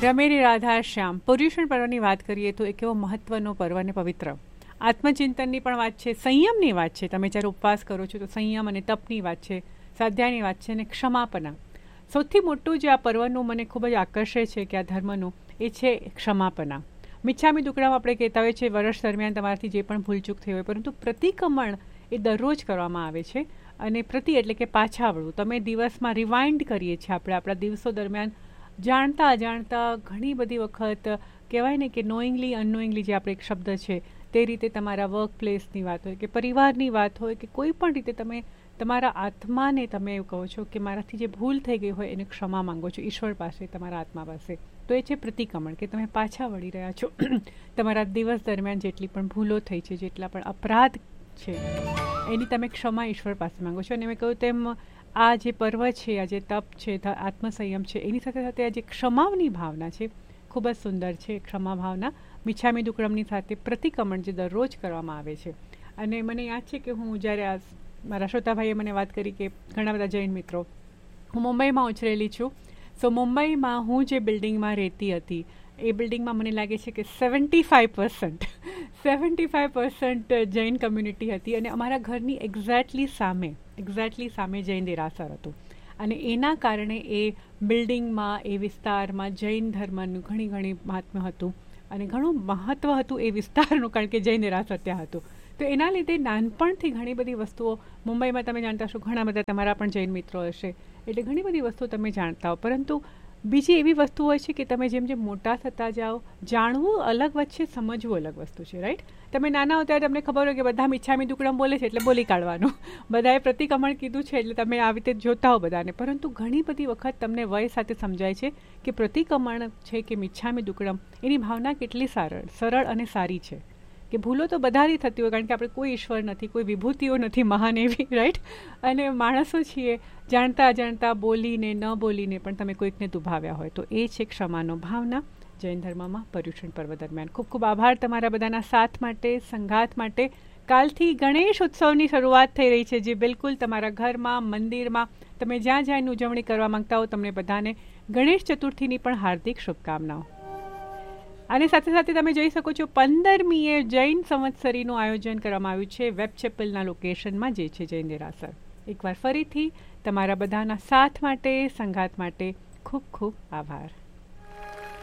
રમેરી રાધા શ્યામ, પર્યુષણ પર્વની વાત કરીએ તો એક એવો મહત્વનો પર્વ અને પવિત્ર આત્મચિંતનની પણ વાત છે, સંયમની વાત છે. તમે જ્યારે ઉપવાસ કરો છો તો સંયમ અને તપની વાત છે, સ્વાધ્યાયની વાત છે અને ક્ષમાપના. સૌથી મોટું જે આ પર્વનું મને ખૂબ જ આકર્ષે છે કે આ ધર્મનું, એ છે ક્ષમાપના. મિચ્છામી દુક્કડમ આપણે કહેતા હોય છે વર્ષ દરમિયાન તમારાથી જે પણ ભૂલચૂક થઈ હોય, પરંતુ પ્રતિક્રમણ એ દરરોજ કરવામાં આવે છે. અને પ્રતિ એટલે કે પાછા વળવું. તમે દિવસમાં રિવાઇન્ડ કરીએ છીએ આપણે આપણા દિવસો દરમિયાન જાણતા અજાણતા ઘણી બધી વખત કહેવાય ને કે નોઈંગલી અનનોઈંગલી જે આપણે એક શબ્દ છે તે રીતે તમારા વર્ક પ્લેસની વાત હોય કે પરિવારની વાત હોય કે કોઈ પણ રીતે તમે તમારા આત્માને તમે એવું કહો છો કે મારાથી જે ભૂલ થઈ ગઈ હોય એને ક્ષમા માંગો છો ઈશ્વર પાસે, તમારા આત્મા પાસે. તો એ છે પ્રતિક્રમણ, કે તમે પાછા વળી રહ્યા છો તમારા દિવસ દરમિયાન જેટલી પણ ભૂલો થઈ છે, જેટલા પણ અપરાધ છે એની તમે ક્ષમા ઈશ્વર પાસે માંગો છો. અને મેં કહ્યું તેમ આ જે પર્વ છે, આ જે તપ છે, આત્મસંયમ છે, એની સાથે સાથે આ જે ક્ષમાની ભાવના છે ખૂબ જ સુંદર છે. ક્ષમા ભાવના મિચ્છામી દુક્કડમની સાથે પ્રતિક્રમણ જે દરરોજ કરવામાં આવે છે. અને મને યાદ છે કે હું જ્યારે આ મારા શ્રોતાભાઈએ મને વાત કરી કે ઘણા બધા જૈન મિત્રો, હું મુંબઈમાં ઉછરેલી છું. સો મુંબઈમાં હું જે બિલ્ડિંગમાં રહેતી હતી એ બિલ્ડિંગમાં મને લાગે છે કે 75% જૈન કમ્યુનિટી હતી. અને અમારા ઘરની એક્ઝેક્ટલી સામે જૈન દેરાસર હતું. અને એના કારણે એ બિલ્ડિંગમાં, એ વિસ્તારમાં જૈન ધર્મનું ઘણી મહાત્મ્ય હતું અને ઘણું મહત્ત્વ હતું એ વિસ્તારનું, કારણ કે જૈન દેરાસર ત્યાં હતું. તો એના લીધે નાનપણથી ઘણી બધી વસ્તુઓ મુંબઈમાં તમે જાણતા હશો, ઘણા બધા તમારા પણ જૈન મિત્રો હશે, એટલે ઘણી બધી વસ્તુઓ તમે જાણતા હો. પરંતુ બીજી એવી વસ્તુ હોય છે કે તમે જેમ જેમ મોટા થતા જાઓ, જાણવું અલગ વચ્ચે સમજવું અલગ વસ્તુ છે, રાઈટ? તમે નાના હો ત્યારે તમને ખબર હોય કે બધા મિચ્છામી દુક્કડમ બોલે છે એટલે બોલી કાઢવાનું, બધાએ પ્રતિક્રમણ કીધું છે એટલે તમે આવી રીતે જોતા હો બધાને. પરંતુ ઘણી બધી વખત તમને વય સાથે સમજાય છે કે પ્રતિક્રમણ છે કે મિચ્છામી દુક્કડમ, એની ભાવના કેટલી સરળ અને સારી છે. કે ભૂલો તો બધાથી થતી હોય, કારણ કે આપણે કોઈ ઈશ્વર નથી, કોઈ વિભૂતિઓ નથી મહાન એવી, રાઈટ? અને માણસો છીએ, જાણતા અજાણતા બોલીને ન બોલીને પણ તમે કોઈકને દુભાવ્યા હોય, તો એ છે ક્ષમાનો ભાવના જૈન ધર્મમાં પર્યુષણ પર્વ દરમિયાન. ખૂબ ખૂબ આભાર તમારા બધાના સાથ માટે, સંગાથ માટે. કાલથી ગણેશ ઉત્સવની શરૂઆત થઈ રહી છે, જે બિલકુલ તમારા ઘરમાં, મંદિરમાં, તમે જ્યાં જ્યાં એની ઉજવણી કરવા માંગતા હો, તમને બધાને ગણેશ ચતુર્થીની પણ હાર્દિક શુભકામનાઓ. અને સાથે સાથે તમે જોઈ શકો છો 15મીએ જૈન સંવત્સરીનું આયોજન કરવામાં આવ્યું છે વેબ ચેપલના લોકેશનમાં, જે છે જૈન દેરાસર. એકવાર ફરીથી તમારા બધાના સાથ માટે, સંગાથ માટે ખૂબ ખૂબ આભાર.